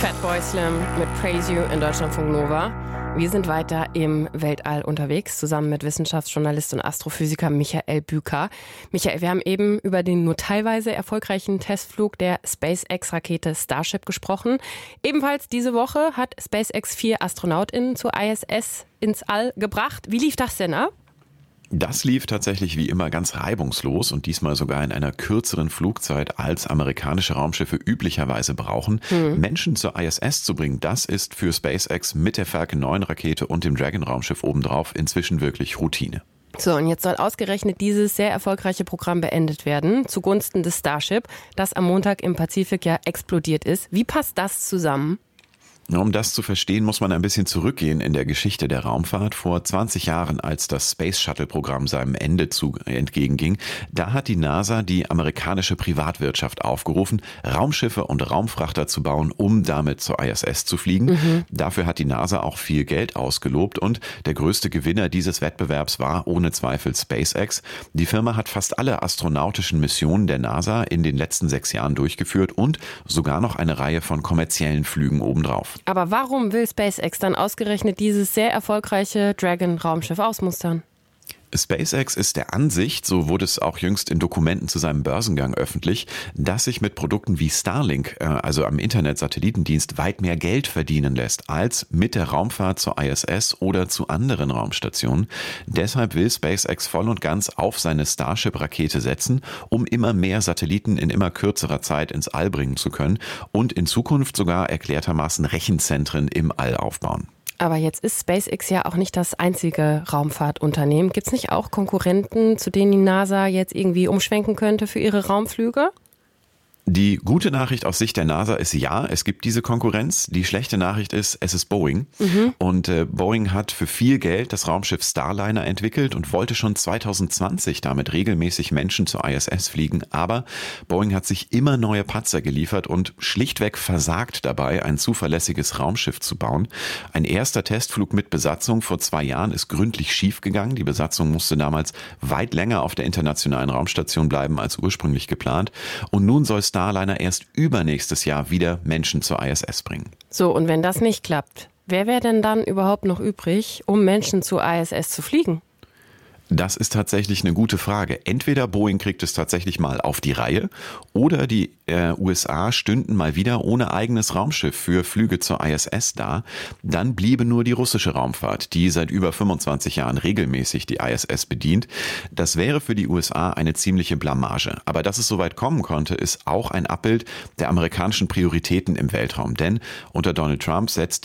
Fatboy Slim mit Praise You in Deutschlandfunk Nova. Wir sind weiter im Weltall unterwegs, zusammen mit Wissenschaftsjournalist und Astrophysiker Michael Büker. Michael, wir haben eben über den nur teilweise erfolgreichen Testflug der SpaceX-Rakete Starship gesprochen. Ebenfalls diese Woche hat SpaceX 4 AstronautInnen zur ISS ins All gebracht. Wie lief das denn ab? Das lief tatsächlich wie immer ganz reibungslos und diesmal sogar in einer kürzeren Flugzeit, als amerikanische Raumschiffe üblicherweise brauchen. Menschen zur ISS zu bringen, das ist für SpaceX mit der Falcon 9 Rakete und dem Dragon-Raumschiff obendrauf inzwischen wirklich Routine. So, und jetzt soll ausgerechnet dieses sehr erfolgreiche Programm beendet werden, zugunsten des Starship, das am Montag im Pazifik ja explodiert ist. Wie passt das zusammen? Um das zu verstehen, muss man ein bisschen zurückgehen in der Geschichte der Raumfahrt. Vor 20 Jahren, als das Space-Shuttle-Programm seinem Ende entgegenging, da hat die NASA die amerikanische Privatwirtschaft aufgerufen, Raumschiffe und Raumfrachter zu bauen, um damit zur ISS zu fliegen. Dafür hat die NASA auch viel Geld ausgelobt und der größte Gewinner dieses Wettbewerbs war ohne Zweifel SpaceX. Die Firma hat fast alle astronautischen Missionen der NASA in den letzten 6 Jahren durchgeführt und sogar noch eine Reihe von kommerziellen Flügen obendrauf. Aber warum will SpaceX dann ausgerechnet dieses sehr erfolgreiche Dragon-Raumschiff ausmustern? SpaceX ist der Ansicht, so wurde es auch jüngst in Dokumenten zu seinem Börsengang öffentlich, dass sich mit Produkten wie Starlink, also am Internet-Satellitendienst, weit mehr Geld verdienen lässt als mit der Raumfahrt zur ISS oder zu anderen Raumstationen. Deshalb will SpaceX voll und ganz auf seine Starship-Rakete setzen, um immer mehr Satelliten in immer kürzerer Zeit ins All bringen zu können und in Zukunft sogar erklärtermaßen Rechenzentren im All aufbauen. Aber jetzt ist SpaceX ja auch nicht das einzige Raumfahrtunternehmen. Gibt es nicht auch Konkurrenten, zu denen die NASA jetzt irgendwie umschwenken könnte für ihre Raumflüge? Die gute Nachricht aus Sicht der NASA ist ja, es gibt diese Konkurrenz. Die schlechte Nachricht ist, es ist Boeing. Und Boeing hat für viel Geld das Raumschiff Starliner entwickelt und wollte schon 2020 damit regelmäßig Menschen zur ISS fliegen. Aber Boeing hat sich immer neue Patzer geliefert und schlichtweg versagt dabei, ein zuverlässiges Raumschiff zu bauen. Ein erster Testflug mit Besatzung vor 2 Jahren ist gründlich schiefgegangen. Die Besatzung musste damals weit länger auf der internationalen Raumstation bleiben als ursprünglich geplant. Und nun soll Starliner erst übernächstes Jahr wieder Menschen zur ISS bringen. So, und wenn das nicht klappt, wer wäre denn dann überhaupt noch übrig, um Menschen zur ISS zu fliegen? Das ist tatsächlich eine gute Frage. Entweder Boeing kriegt es tatsächlich mal auf die Reihe oder die USA stünden mal wieder ohne eigenes Raumschiff für Flüge zur ISS da. Dann bliebe nur die russische Raumfahrt, die seit über 25 Jahren regelmäßig die ISS bedient. Das wäre für die USA eine ziemliche Blamage. Aber dass es so weit kommen konnte, ist auch ein Abbild der amerikanischen Prioritäten im Weltraum. Denn unter Donald Trump setzt